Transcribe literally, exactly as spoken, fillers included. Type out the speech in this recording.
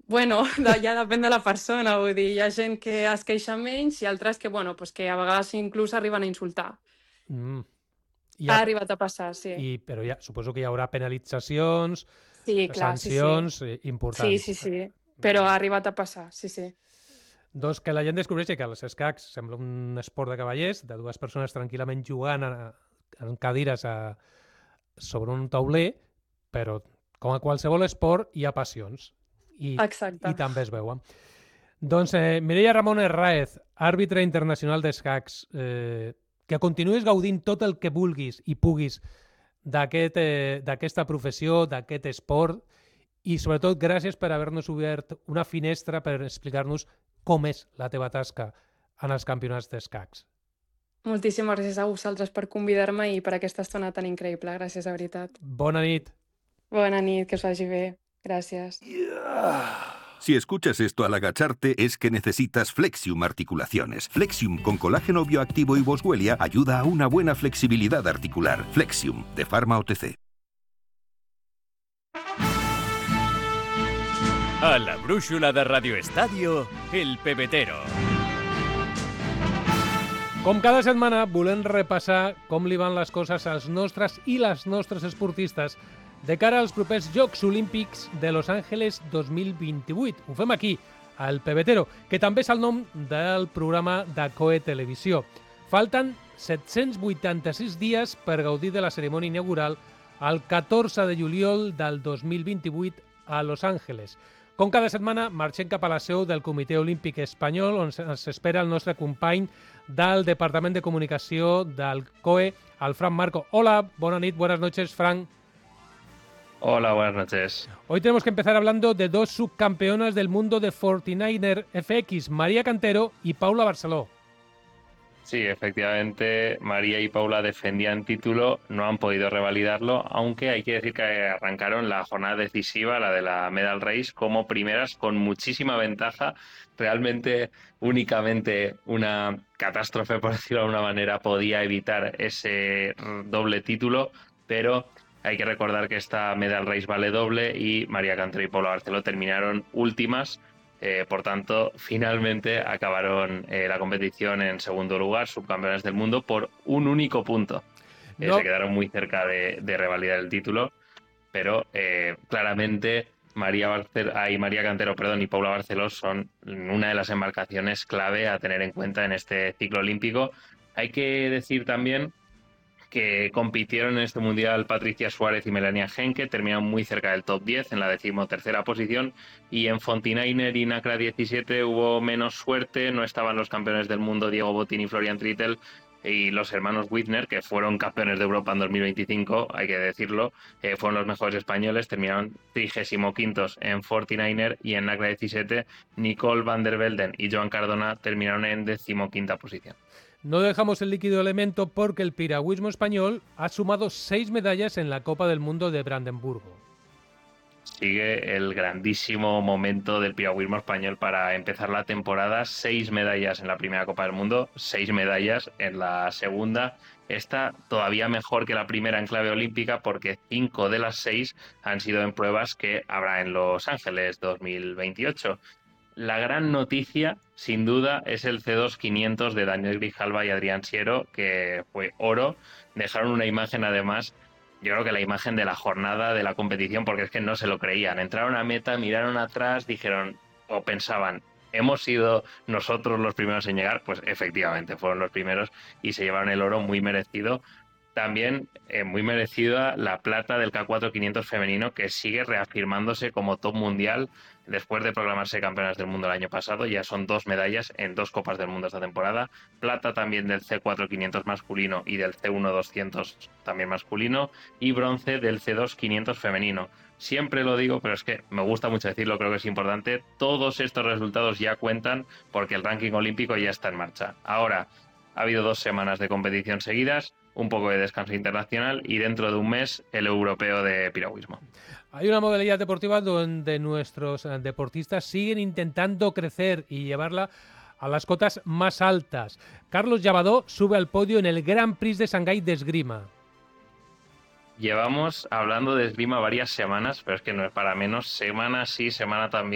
Bueno, ja depèn de la persona, vull dir, hi ha gent que es queixa menys i altres que, bueno, pues que a vegades inclús arriben a insultar. Mm. I Ha ha, arribat a passar, sí. i, però ja, suposo que hi haurà penalitzacions, Sí, clar, sí, sí. sancions eh, Sí, sí, importants. sí, però ha arribat a passar, sí, sí. Doncs que la gent descobreixi que els escacs sembla un esport de cavallers, de dues persones tranquil·lament jugant a, en cadires a, sobre un tauler, però com a qualsevol esport hi ha passions i, Exacte. i també es veuen. Doncs eh, Mireia Ramon Herráez, àrbitre internacional d'escacs, eh, que continuïs gaudint tot el que vulguis i puguis d'aquest, eh, d'aquesta professió, d'aquest esport, i sobretot gràcies per haver-nos obert una finestra per explicar-nos com és la teva tasca en els campionats d'escacs. Moltíssimes gràcies a vosaltres per convidar-me i per aquesta estona tan increïble. Gràcies, de veritat. Bona nit. Bona nit, que us vagi bé. Gràcies. Si escuchas esto al agacharte es que necesitas Flexium Articulaciones. Flexium con colágeno bioactivo y boswellia ayuda a una buena flexibilidad articular. Flexium, de Pharma O T C. A la brúixola de Radio Estadio, El Pebetero. Com cada setmana volem repassar com li van les coses als nostres i les nostres esportistes de cara als propers Jocs Olímpics de Los Angeles dos mil vint-i-vuit. Ho fem aquí, al Pebetero, que també és el nom del programa de Coe Televisió. Falten set-cents vuitanta-sis dies per gaudir de la cerimònia inaugural el catorze de juliol del dos mil vint-i-vuit a Los Angeles. Com cada setmana, marxem cap a la seu del Comitè Olímpic Espanyol, on ens espera el nostre company del Departament de Comunicació del COE, el Fran Marco. Hola, bona nit, buenas noches, Fran. Hola, buenas noches. Hoy tenemos que empezar hablando de dos subcampeonas del mundo de cuarenta y nueve er F X, María Cantero y Paula Barceló. Sí, efectivamente, María y Paula defendían título, no han podido revalidarlo, aunque hay que decir que arrancaron la jornada decisiva, la de la Medal Race, como primeras con muchísima ventaja. Realmente, únicamente una catástrofe, por decirlo de alguna manera, podía evitar ese doble título, pero hay que recordar que esta Medal Race vale doble y María Cantero y Paula Barceló terminaron últimas. Eh, por tanto, finalmente acabaron eh, la competición en segundo lugar, subcampeones del mundo, por un único punto. Eh, No. Se quedaron muy cerca de, de revalidar el título, pero eh, claramente María, Barcel ay, María Cantero perdón, y Paula Barceló son una de las embarcaciones clave a tener en cuenta en este ciclo olímpico. Hay que decir también que compitieron en este mundial Patricia Suárez y Melania Henke, terminaron muy cerca del top diez en la decimotercera posición, y en Fontinainer y Nacra diecisiete hubo menos suerte, no estaban los campeones del mundo Diego Botín y Florian Trittel, y los hermanos Wittner, que fueron campeones de Europa en dos mil veinticinco, hay que decirlo, eh, fueron los mejores españoles, terminaron trigésimo quintos en Fontinainer, y en Nacra diecisiete Nicole van der Velden y Joan Cardona terminaron en decimoquinta posición. No dejamos el líquido elemento porque el piragüismo español ha sumado seis medallas en la Copa del Mundo de Brandenburgo. Sigue el grandísimo momento del piragüismo español para empezar la temporada. Seis medallas en la primera Copa del Mundo, seis medallas en la segunda. Esta todavía mejor que la primera en clave olímpica porque cinco de las seis han sido en pruebas que habrá en Los Ángeles dos mil veintiocho. La gran noticia, sin duda, es el C dos quinientos de Daniel Grijalva y Adrián Siero, que fue oro. Dejaron una imagen, además, yo creo que la imagen de la jornada de la competición, porque es que no se lo creían. Entraron a meta, miraron atrás, dijeron o pensaban, ¿hemos sido nosotros los primeros en llegar? Pues efectivamente, fueron los primeros y se llevaron el oro muy merecido. También eh, muy merecida la plata del K cuatro quinientos femenino, que sigue reafirmándose como top mundial después de proclamarse campeonas del mundo el año pasado. Ya son dos medallas en dos Copas del Mundo esta temporada. Plata también del C cuatro quinientos masculino y del C uno doscientos también masculino. Y bronce del C dos quinientos femenino. Siempre lo digo, pero es que me gusta mucho decirlo, creo que es importante. Todos estos resultados ya cuentan porque el ranking olímpico ya está en marcha. Ahora, ha habido dos semanas de competición seguidas, un poco de descanso internacional y dentro de un mes el europeo de piragüismo. Hay una modalidad deportiva donde nuestros deportistas siguen intentando crecer y llevarla a las cotas más altas. Carlos Llavadó sube al podio en el Grand Prix de Shanghái de esgrima. Llevamos hablando de esgrima varias semanas, pero es que no es para menos, semana sí, semana también.